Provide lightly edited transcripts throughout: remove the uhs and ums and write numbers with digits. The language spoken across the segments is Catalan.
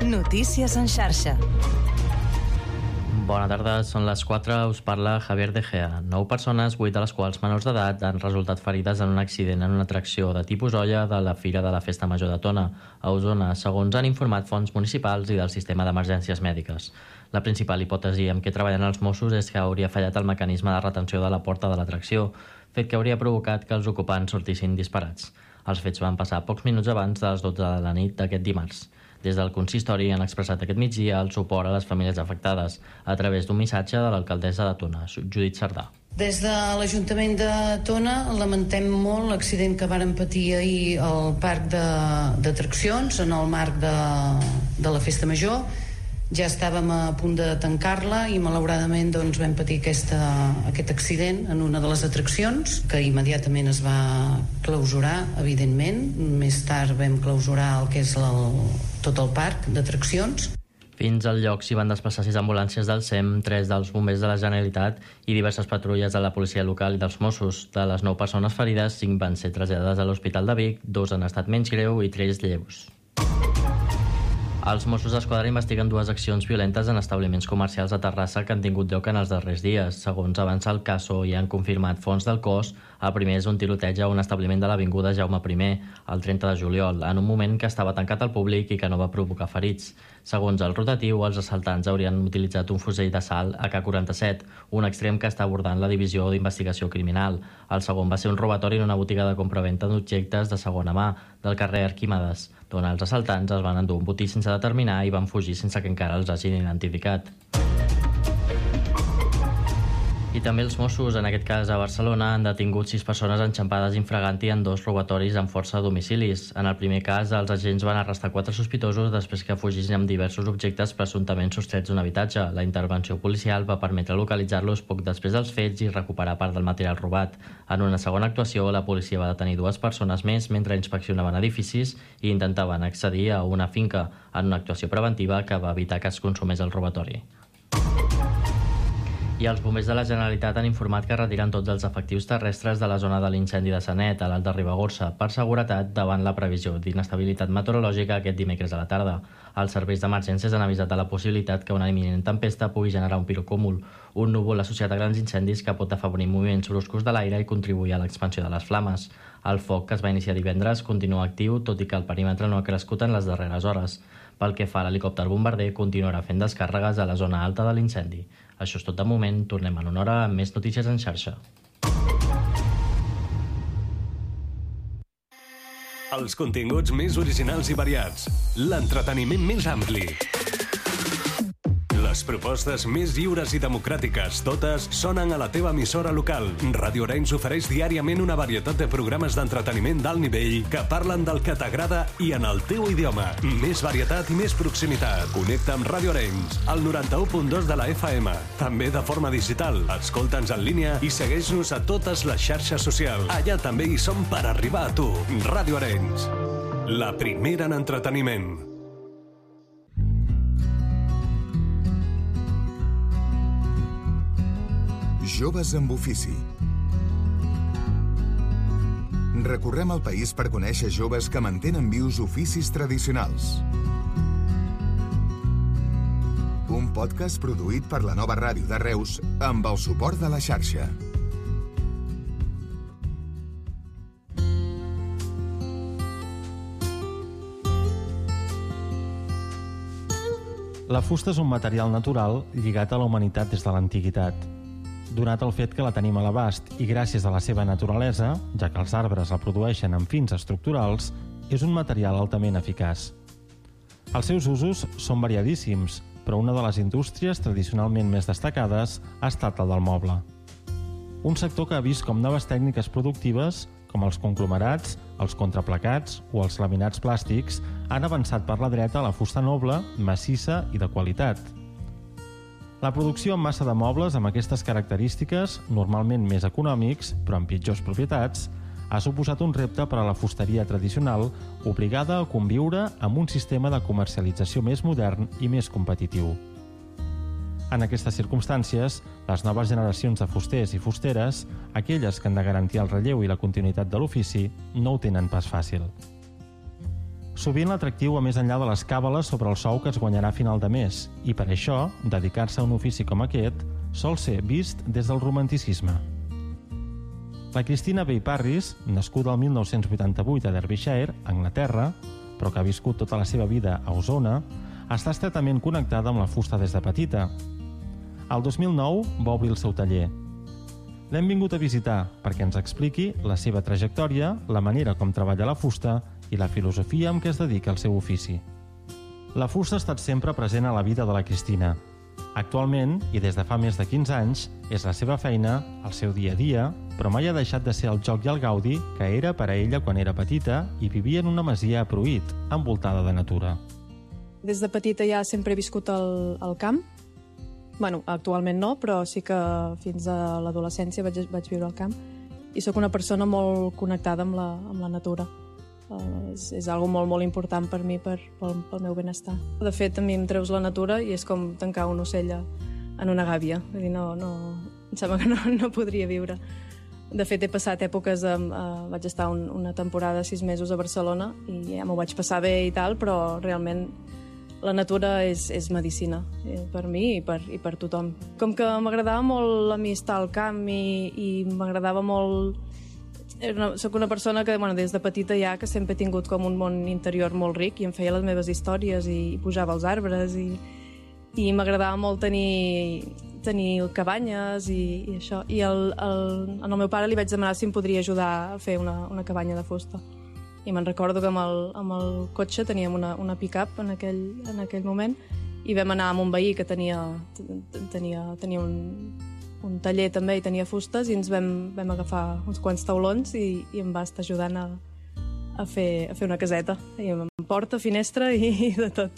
Notícies en xarxa. Bona tarda, són les 4, us parla Javier De Gea. 9 persones, 8 de les quals menors d'edat, han resultat ferides en un accident en una atracció de tipus olla de la Fira de la Festa Major de Tona, a Osona, segons han informat fonts municipals i del sistema d'emergències mèdiques. La principal hipòtesi amb què treballen els Mossos és que hauria fallat el mecanisme de retenció de la porta de l'atracció, fet que hauria provocat que els ocupants sortissin disparats. Els fets van passar pocs minuts abans de les 12 de la nit d'aquest dimarts. Des del consistori han expressat aquest migdia el suport a les famílies afectades a través d'un missatge de l'alcaldessa de Tona, Judit Cerdà. Des de l'Ajuntament de Tona lamentem molt l'accident que varen patir ahir al parc d'atraccions en el marc de la Festa Major. Ja estàvem a punt de tancar-la i malauradament vam patir aquest accident en una de les atraccions, que immediatament es va clausurar, evidentment. Més tard vam clausurar el que és tot el parc d'atraccions. Fins al lloc s'hi van desplaçar 6 ambulàncies del SEM, 3 dels bombers de la Generalitat i diverses patrulles de la policia local i dels Mossos. De les 9 persones ferides, 5 van ser traslladades a l'Hospital de Vic, 2 han estat menys greu i 3 lleus. Els Mossos d'Esquadra investiguen 2 accions violentes en establiments comercials a Terrassa que han tingut lloc en els darrers dies. Segons avança el caso i han confirmat fonts del cos, el primer és un tiroteig a un establiment de l'avinguda Jaume I, el 30 de juliol, en un moment que estava tancat al públic i que no va provocar ferits. Segons el rotatiu, els assaltants haurien utilitzat un fusell d'assalt AK-47, un extrem que està abordant la divisió d'investigació criminal. El segon va ser un robatori en una botiga de compra-venta d'objectes de segona mà del carrer Arquímedes, d'on els assaltants es van endur un botí sense determinar i van fugir sense que encara els hagin identificat. I també els Mossos, en aquest cas a Barcelona, han detingut 6 persones enxampades infraganti en 2 robatoris amb força a domicilis. En el primer cas, els agents van arrestar 4 sospitosos després que fugissin amb diversos objectes presumptament sostrets d'un habitatge. La intervenció policial va permetre localitzar-los poc després dels fets i recuperar part del material robat. En una segona actuació, la policia va detenir 2 persones més mentre inspeccionaven edificis i intentaven accedir a una finca, en una actuació preventiva que va evitar que es consumés el robatori. I els bombers de la Generalitat han informat que retiren tots els efectius terrestres de la zona de l'incendi de Sanet, a l'Alt de Ribagorça, per seguretat davant la previsió d'inestabilitat meteorològica aquest dimecres a la tarda. Els serveis d'emergències han avisat de la possibilitat que una imminent tempesta pugui generar un pirocúmul, un núvol associat a grans incendis que pot afavorir moviments bruscos de l'aire i contribuir a l'expansió de les flames. El foc, que es va iniciar divendres, continua actiu, tot i que el perímetre no ha crescut en les darreres hores. Pel que fa a l'helicòpter bombarder, continuarà fent descàrregues a la zona alta de l'incendi. Això és tot de moment, tornem en una hora amb més notícies en xarxa. Els continguts més originals i variats, l'entreteniment més ampli, les propostes més lliures i democràtiques, totes sonen a la teva emissora local. Ràdio Arenys ofereix diàriament una varietat de programes d'entreteniment d'alt nivell que parlen del que t'agrada i en el teu idioma. Més varietat i més proximitat. Connecta amb Ràdio Arenys, al 91.2 de la FM. També de forma digital. Escolta'ns en línia i segueix-nos a totes les xarxes socials. Allà també hi som per arribar a tu. Ràdio Arenys, la primera en entreteniment. Joves amb ofici. Recorrem el país per conèixer joves que mantenen vius oficis tradicionals. Un podcast produït per la Nova Ràdio de Reus amb el suport de la xarxa. La fusta és un material natural lligat a la humanitat des de l'antiguitat. Donat el fet que la tenim a l'abast i gràcies a la seva naturalesa, ja que els arbres la produeixen amb fins estructurals, és un material altament eficaç. Els seus usos són variadíssims, però una de les indústries tradicionalment més destacades ha estat el del moble. Un sector que ha vist com noves tècniques productives, com els conglomerats, els contraplacats o els laminats plàstics, han avançat per la dreta a la fusta noble, massissa i de qualitat. La producció en massa de mobles amb aquestes característiques, normalment més econòmics, però amb pitjors propietats, ha suposat un repte per a la fusteria tradicional, obligada a conviure amb un sistema de comercialització més modern i més competitiu. En aquestes circumstàncies, les noves generacions de fusters i fusteres, aquelles que han de garantir el relleu i la continuïtat de l'ofici, no ho tenen pas fàcil. Sovint l'atractiu va més enllà de les càbales sobre el sou que es guanyarà a final de mes, i per això, dedicar-se a un ofici com aquest sol ser vist des del romanticisme. La Cristina Bay Parris, nascuda el 1988 a Derbyshire, Anglaterra, però que ha viscut tota la seva vida a Osona, està estretament connectada amb la fusta des de petita. El 2009 va obrir el seu taller. L'hem vingut a visitar perquè ens expliqui la seva trajectòria, la manera com treballa la fusta i la filosofia amb què es dedica al seu ofici. La fusta ha estat sempre present a la vida de la Cristina. Actualment, i des de fa més de 15 anys, és la seva feina, el seu dia a dia, però mai ha deixat de ser el joc i el gaudi que era per a ella quan era petita i vivia en una masia a Pruit, envoltada de natura. Des de petita ja sempre he viscut al camp. Bueno, actualment no, però sí que fins a l'adolescència vaig viure al camp i sóc una persona molt connectada amb la natura. És algo molt important per mi, pel meu benestar. De fet, a mi em treus la natura i és com tancar un ocell en una gàbia. Vull dir, em sembla que no podria viure. De fet, he passat èpoques, vaig estar una temporada, 6 mesos a Barcelona i ja m'ho vaig passar bé i tal, però realment la natura és medicina per mi i per tothom. Com que m'agradava molt a mi estar al camp i m'agradava molt... Soc una persona que des de petita ja que sempre he tingut com un món interior molt ric i em feia les meves històries i pujava als arbres i m'agradava molt tenir cabanyes i això. I al meu pare li vaig demanar si em podria ajudar a fer una cabanya de fusta. I me'n recordo que amb el cotxe teníem una pick-up en aquell moment i vam anar amb un veí que tenia un taller també i tenia fustes i ens vam agafar uns quants taulons i em va estar ajudant a fer una caseta. I amb porta, finestra i de tot.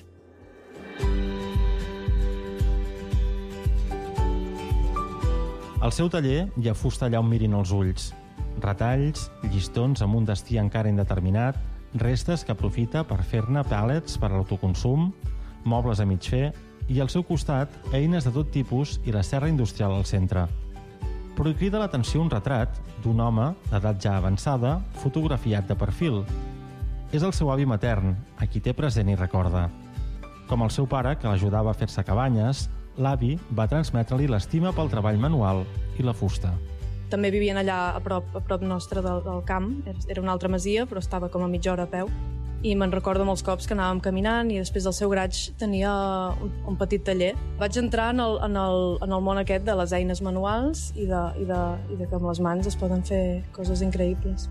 Al seu taller hi ha fusta allà on mirin els ulls. Retalls, llistons amb un destí encara indeterminat, restes que aprofita per fer-ne pallets per a l'autoconsum, mobles a mig fer i al seu costat eines de tot tipus i la serra industrial al centre. Però hi crida l'atenció un retrat d'un home d'edat ja avançada, fotografiat de perfil. És el seu avi matern, a qui té present i recorda. Com el seu pare, que l'ajudava a fer-se cabanyes, l'avi va transmetre-li l'estima pel treball manual i la fusta. També vivien allà a prop nostre del camp. Era una altra masia, però estava com a mitja hora a peu. I me'n recordo molts cops que anàvem caminant i després del seu garatge tenia un petit taller. Vaig entrar en el món aquest de les eines manuals i de que amb les mans es poden fer coses increïbles.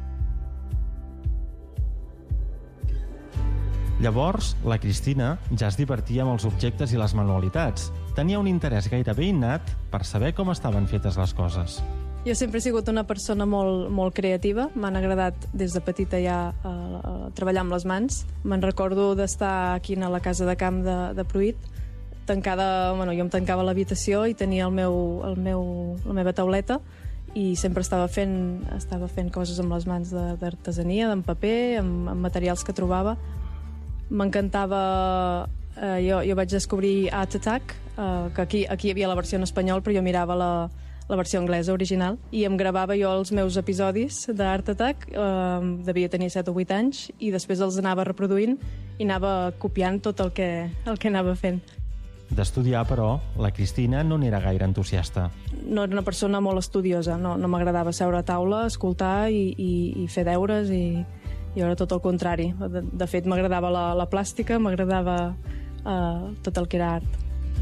Llavors, la Cristina ja es divertia amb els objectes i les manualitats. Tenia un interès gairebé innat per saber com estaven fetes les coses. Jo sempre he sigut una persona molt creativa. M'han agradat des de petita ja treballar amb les mans. Me'n recordo d'estar aquí a la casa de camp de Pruit, tancada, jo em tancava a l'habitació i tenia la meva tauleta i sempre estava fent coses amb les mans d'artesania, d'en paper, amb materials que trobava. M'encantava... Jo vaig descobrir Art Attack, que aquí hi havia la versió en espanyol, però jo mirava la versió anglesa original, i em gravava jo els meus episodis d'Art Attack, devia tenir 7 o 8 anys, i després els anava reproduint i anava copiant tot el que anava fent. D'estudiar, però, la Cristina no n'era gaire entusiasta. No era una persona molt estudiosa, no m'agradava seure a taula, escoltar i fer deures, i era tot el contrari. De fet, m'agradava la plàstica, m'agradava tot el que era art.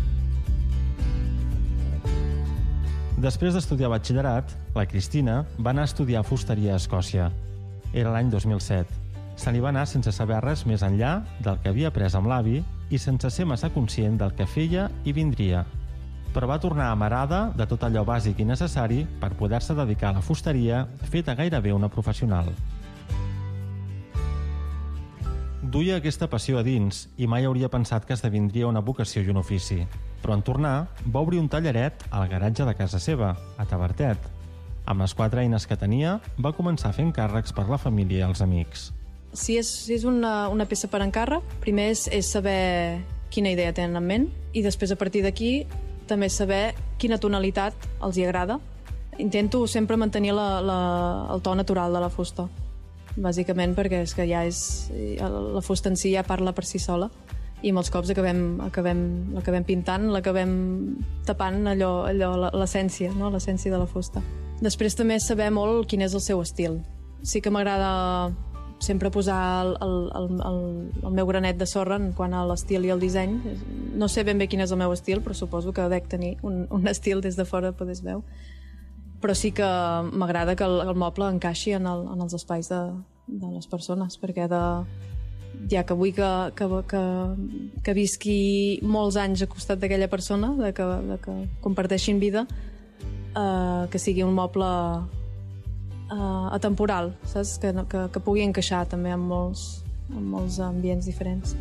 Després d'estudiar batxillerat, la Cristina va anar a estudiar fusteria a Escòcia. Era l'any 2007. Se n'hi va anar sense saber res més enllà del que havia après amb l'avi i sense ser massa conscient del que feia i vindria. Però va tornar amarada de tot allò bàsic i necessari per poder-se dedicar a la fusteria feta gairebé una professional. Duia aquesta passió a dins i mai hauria pensat que esdevindria una vocació i un ofici. Però en tornar, va obrir un tallaret al garatge de casa seva, a Tavertet. Amb les 4 eines que tenia, va començar fent càrrecs per la família i els amics. Si és una peça per encàrrec, primer és saber quina idea tenen en ment i després, a partir d'aquí, també saber quina tonalitat els hi agrada. Intento sempre mantenir el to natural de la fusta. bàsicament perquè és que ja la fusta en si ja parla per si sola i molts cops l'acabem pintant, l'acabem tapant l'essència, no? L'essència de la fusta. Després també saber molt quin és el seu estil. Sí que m'agrada sempre posar el meu granet de sorra en quant a l'estil i el disseny. No sé ben bé quin és el meu estil, però suposo que dec tenir un estil des de fora, es veu. Però sí que m'agrada que el moble encaixi en els espais de les persones, perquè ja que vull que visqui molts anys al costat d'aquella persona, que comparteixin vida, que sigui un moble atemporal, saps? Que pugui encaixar també en molts ambients diferents.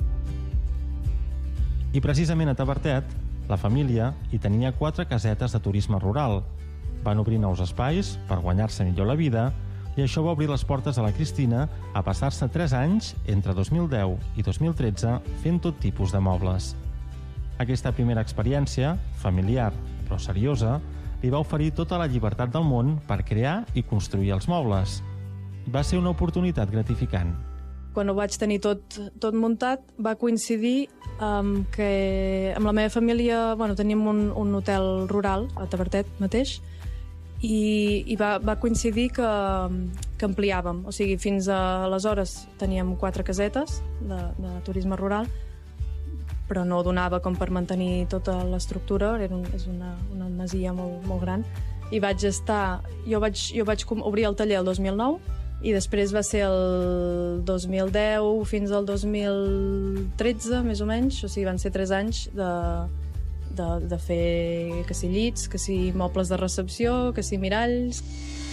I precisament a Tavertet, la família hi tenia 4 casetes de turisme rural. Van obrir nous espais per guanyar-se millor la vida i això va obrir les portes a la Cristina a passar-se 3 anys, entre 2010 i 2013, fent tot tipus de mobles. Aquesta primera experiència, familiar però seriosa, li va oferir tota la llibertat del món per crear i construir els mobles. Va ser una oportunitat gratificant. Quan ho vaig tenir tot muntat, va coincidir que amb la meva família teníem un hotel rural a Tavertet mateix i va coincidir que ampliàvem. O sigui, fins aleshores teníem 4 casetes de turisme rural, però no donava com per mantenir tota l'estructura, és una masia molt gran. I jo vaig obrir el taller el 2009 i després va ser el 2010 fins al 2013, més o menys. O sigui, van ser 3 anys de fer que si llits, que si mobles de recepció, que si miralls.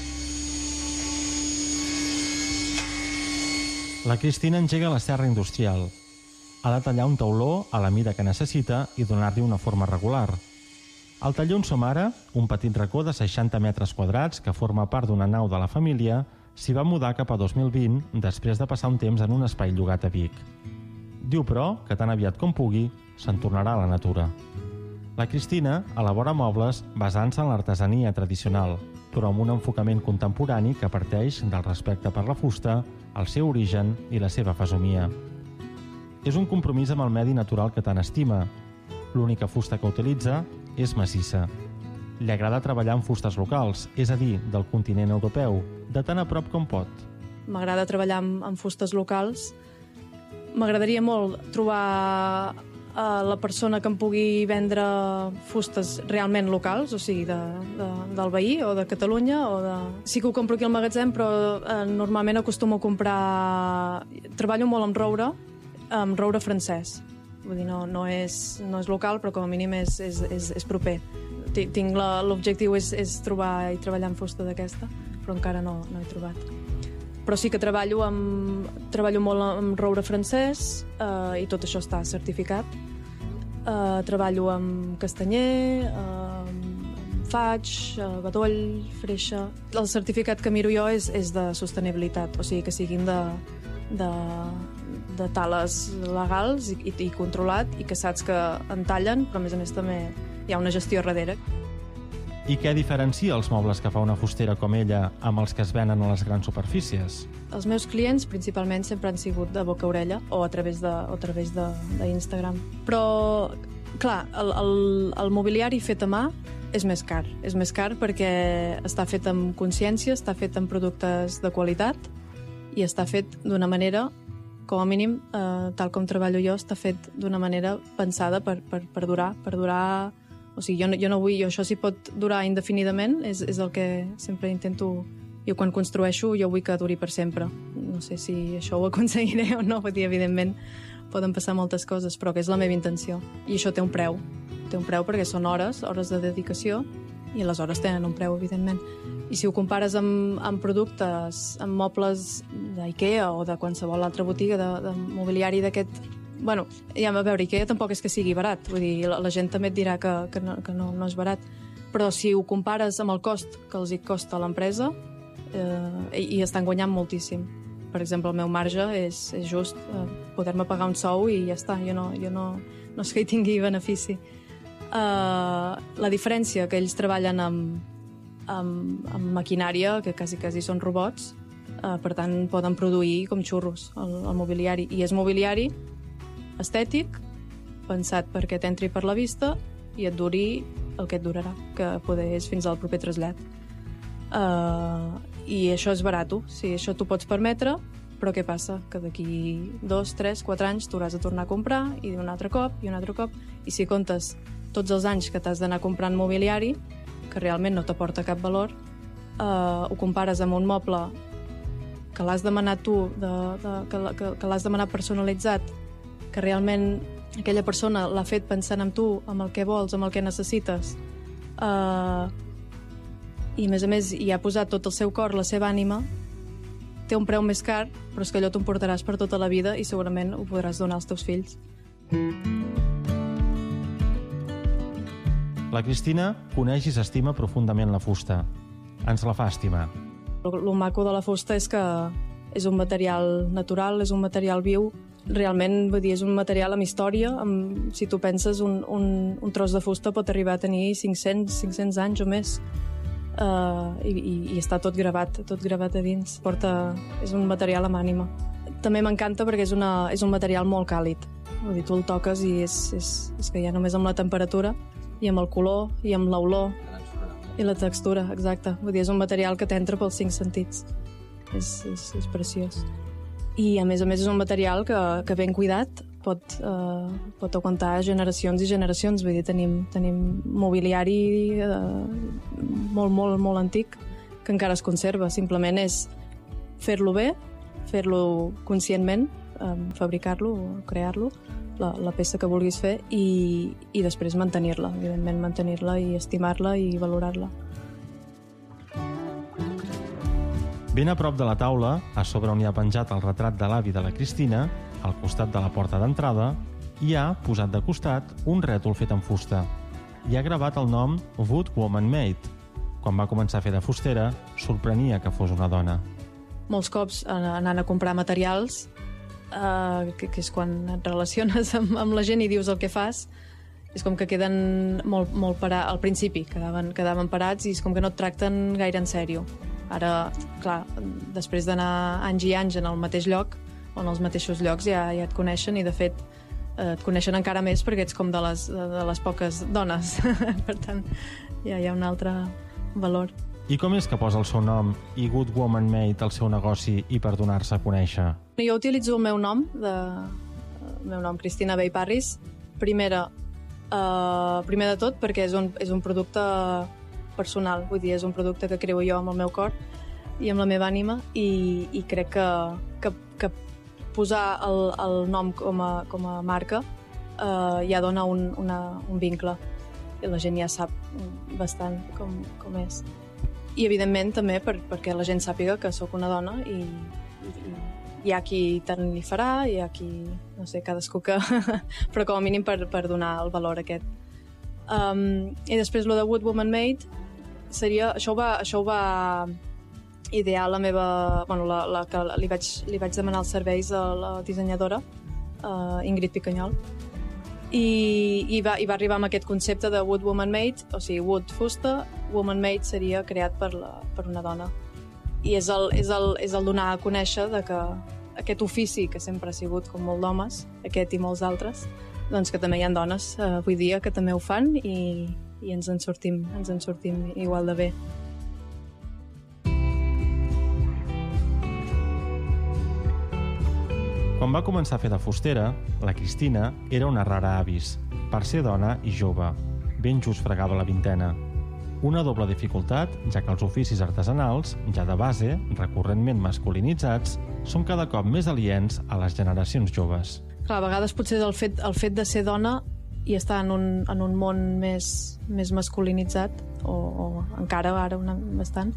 La Cristina engega la serra industrial. Ha de tallar un tauló a la mida que necessita i donar-li una forma regular. Al taller on som ara, un petit racó de 60 metres quadrats que forma part d'una nau de la família, s'hi va mudar cap a 2020 després de passar un temps en un espai llogat a Vic. Diu, però, que tan aviat com pugui, se'n tornarà a la natura. La Cristina elabora mobles basant-se en l'artesania tradicional, però amb un enfocament contemporani que parteix del respecte per la fusta, el seu origen i la seva fesomia. És un compromís amb el medi natural que tant estima. L'única fusta que utilitza és massissa. Li agrada treballar amb fustes locals, és a dir, del continent europeu, de tan a prop com pot. M'agrada treballar amb fustes locals. M'agradaria molt trobar la persona que em pugui vendre fustes realment locals, o sigui, del veí o de Catalunya. Sí que ho compro aquí al magatzem, però normalment acostumo a comprar... Treballo molt amb roure francès. Vull dir, no és local, però com a mínim és proper. L'objectiu és trobar i treballar amb fusta d'aquesta, però encara no he trobat. Però sí que treballo molt amb roure francès i tot això està certificat. Treballo amb castanyer, amb faig, bedoll, freixa. El certificat que miro jo és de sostenibilitat, o sigui que siguin de tales legals i controlat i que saps que en tallen, però a més també hi ha una gestió darrere. I què diferencia els mobles que fa una fustera com ella amb els que es venen a les grans superfícies? Els meus clients principalment sempre han sigut de boca a orella o a través d'Instagram. Però, clar, el mobiliari fet a mà és més car. És més car perquè està fet amb consciència, està fet amb productes de qualitat i està fet d'una manera, com a mínim, tal com treballo jo, està fet d'una manera pensada per durar. O sigui, jo no vull... Això sí pot durar indefinidament, és el que sempre intento... Jo quan construeixo, jo vull que duri per sempre. No sé si això ho aconseguiré o no, perquè evidentment poden passar moltes coses, però que és la meva intenció. I això té un preu. Té un preu perquè són hores de dedicació, i les hores tenen un preu, evidentment. I si ho compares amb productes, amb mobles d'IKEA o de qualsevol altra botiga de mobiliari d'aquest... Bueno, ja a veure, IKEA tampoc és que sigui barat. Vull dir, la gent també et dirà que no és barat. Però si ho compares amb el cost que els hi costa a l'empresa, i estan guanyant moltíssim. Per exemple, el meu marge és just poder-me pagar un sou i ja està. Jo no és que hi tingui benefici. La diferència que ells treballen amb maquinària, que quasi són robots, Per tant, poden produir com xurros el mobiliari. I és mobiliari estètic, pensat perquè t'entri per la vista i et duri el que et durarà, que poder és fins al proper trasllat. I això és barat, sí, això t'ho pots permetre, però què passa? Que d'aquí 2, 3, 4 anys t'hauràs de tornar a comprar i un altre cop, i si comptes tots els anys que t'has d'anar comprant mobiliari, que realment no t'aporta cap valor, ho compares amb un moble que l'has demanat tu, que l'has demanat personalitzat, que realment aquella persona l'ha fet pensant en tu, amb el que vols, amb el que necessites, i a més hi ha posat tot el seu cor, la seva ànima, té un preu més car, però és que allò t'ho portaràs per tota la vida i segurament ho podràs donar als teus fills. La Cristina coneix i s'estima profundament la fusta. Ens la fa estimar. El maco de la fusta és que és un material natural, és un material viu. Realment, vull dir, és un material amb història. Si tu penses, un tros de fusta pot arribar a tenir 500 anys o més. I està tot gravat a dins. És un material amb ànima. També m'encanta perquè és un material molt càlid. Vull dir, tu el toques i és que ja només amb la temperatura i amb el color i amb l'olor i la textura, exacte. Vull dir, és un material que t'entra pels 5 sentits. És preciós. I a més és un material que ben cuidat pot aguantar generacions i generacions. Vull dir, tenim mobiliari molt antic que encara es conserva. Simplement és fer-lo bé, fer-lo conscientment, fabricar-lo, crear-lo, la peça que vulguis fer, i després mantenir-la, evidentment mantenir-la i estimar-la i valorar-la. Ben a prop de la taula, a sobre on hi ha penjat el retrat de l'avi de la Cristina, al costat de la porta d'entrada, hi ha, posat de costat, un rètol fet en fusta. Hi ha gravat el nom Wood Woman Made. Quan va començar a fer de fustera, sorprenia que fos una dona. Molts cops, anant a comprar materials, que és quan et relaciones amb la gent i dius el que fas, és com que queden molt parats. Al principi quedaven parats i és com que no et tracten gaire en sèrio. Ara, clar, després d'anar anys i anys en el mateix lloc, o en els mateixos llocs, ja et coneixen, i de fet et coneixen encara més perquè ets com de les poques dones. Per tant, ja hi ha un altre valor. I com és que posa el seu nom i Good Woman Made al seu negoci i per donar-se a conèixer? Jo utilitzo el meu nom, Cristina Bay Parris, primer de tot perquè és un producte personal, vull dir, és un producte que creo jo amb el meu cor i amb la meva ànima, i crec que posar el nom com a marca ja dona un vincle, i la gent ja sap bastant com és. I evidentment també perquè la gent sàpiga que sóc una dona, i hi ha qui tant li farà, hi ha qui, no sé, cadascú que... però com a mínim per donar el valor aquest. I després lo de Wood Woman Made seria... Això ho va idear la meva... Bueno, que li vaig demanar els serveis a la dissenyadora, Ingrid Picanyol, i va arribar amb aquest concepte de Wood Woman Made, o sigui, wood, fusta, woman made seria creat per una dona. I és el donar a conèixer de que aquest ofici, que sempre ha sigut com molt d'homes, aquest i molts altres, doncs que també hi ha dones avui dia que també ho fan, i ens en sortim igual de bé. Quan va començar a fer de fustera, la Cristina era una rara avis, per ser dona i jove. Ben just fregava la vintena. Una doble dificultat, ja que els oficis artesanals, ja de base, recurrentment masculinitzats, són cada cop més aliens a les generacions joves. Clar, a vegades potser el fet de ser dona i estar en un món més masculinitzat, o encara ara bastant,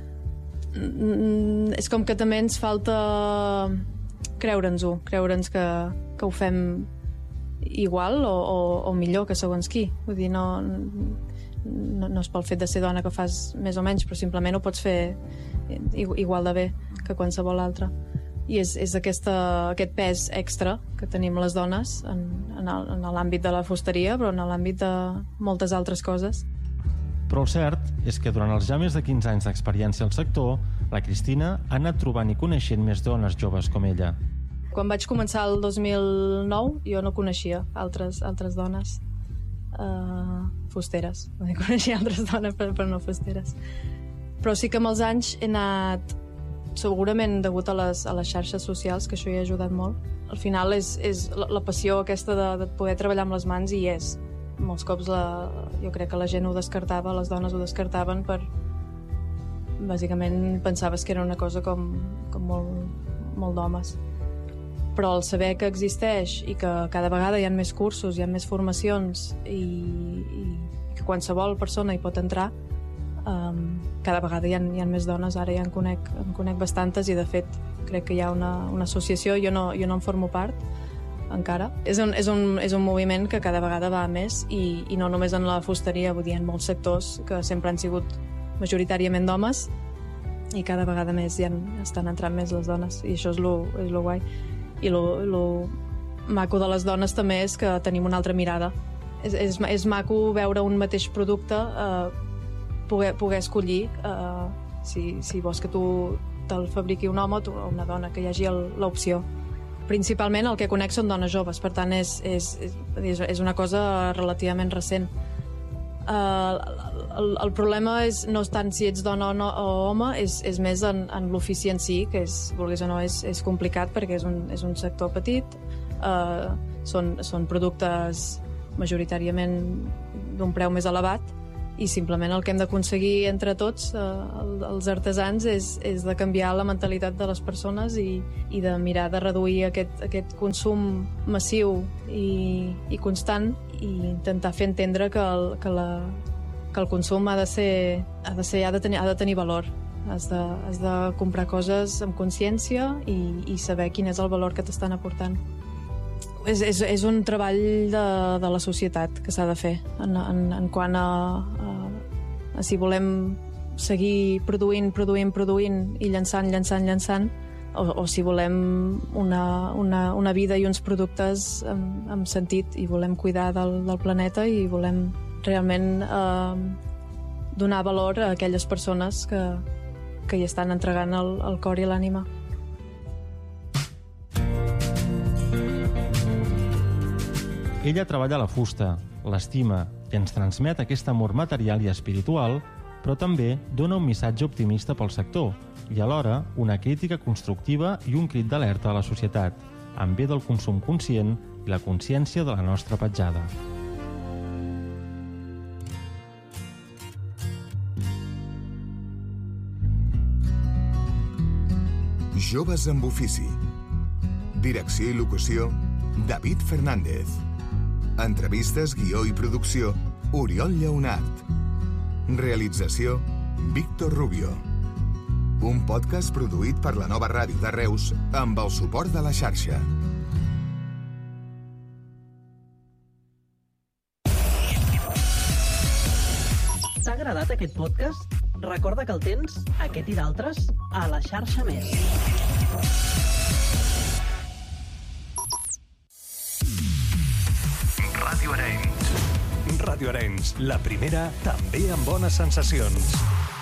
és com que també ens falta creure'ns-ho, que ho fem igual o millor que segons qui. Vull dir, no és pel fet de ser dona que fas més o menys, però simplement ho pots fer igual de bé que qualsevol altre. I és aquest pes extra que tenim les dones en l'àmbit de la fusteria, però en l'àmbit de moltes altres coses. Però el cert és que durant els ja més de 15 anys d'experiència al sector La Cristina ha anat trobant i coneixent més dones joves com ella. Quan vaig començar el 2009 jo no coneixia altres dones fusteres. No coneixia altres dones però no fusteres. Però sí que amb els anys he anat, segurament degut a les xarxes socials, que això hi ha ajudat molt. Al final és la passió aquesta de poder treballar amb les mans, i és. Molts cops jo crec que la gent ho descartava, les dones ho descartaven per... Bàsicament pensaves que era una cosa com molt d'homes. Però el saber que existeix i que cada vegada hi ha més cursos, hi ha més formacions i que qualsevol persona hi pot entrar, cada vegada hi ha més dones. Ara ja en conec bastantes i, de fet, crec que hi ha una associació, jo no en formo part encara. És un moviment que cada vegada va més i no només en la fusteria, vull dir, en molts sectors que sempre han sigut majoritàriament d'homes i cada vegada més estan entrant més les dones, i això és lo guai. I lo maco de les dones també és que tenim una altra mirada. És maco veure un mateix producte, poder escollir si vols que tu te'l fabriqui un home o una dona, que hi hagi l'opció. Principalment el que conec són dones joves, per tant és una cosa relativament recent. El problema no és tant si ets dona o home, és més en l'ofici en si, que vulguis o no, és complicat perquè és un sector petit, són productes majoritàriament d'un preu més elevat, i simplement el que hem d'aconseguir entre tots, els artesans, és de canviar la mentalitat de les persones i de mirar de reduir aquest consum massiu i constant, i intentar fer entendre que el consum ha de tenir valor. Has de comprar coses amb consciència i saber quin és el valor que t'estan aportant. És un treball de la societat que s'ha de fer en quant a si volem seguir produint i llançant, o si volem una vida i uns productes amb sentit, i volem cuidar del planeta, i volem realment donar valor a aquelles persones que hi estan entregant el cor i l'ànima. Ella treballa la fusta, l'estima i ens transmet aquest amor material i espiritual, però també dona un missatge optimista pel sector i alhora una crítica constructiva i un crit d'alerta a la societat, en bé del consum conscient i la consciència de la nostra petjada. Joves amb ofici. Direcció i locució, David Fernández. Entrevistes, guió i producció, Oriol Lleonart. Realització, Víctor Rubio. Un podcast produït per la Nova Ràdio de Reus amb el suport de la xarxa. T'ha agradat aquest podcast? Recorda que el tens, aquest i d'altres, a la xarxa Més. Ràdio Arenys, la primera també amb bones sensacions.